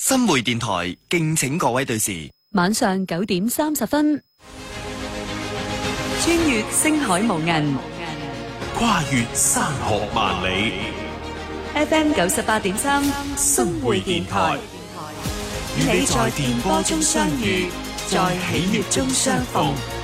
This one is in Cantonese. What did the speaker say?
新會電台敬請各位對視。 晚上9點30分，穿越星海無垠， 跨越山河萬里。 FM 98.3 新會電台， 與你在電波中相遇，在喜悅中相逢。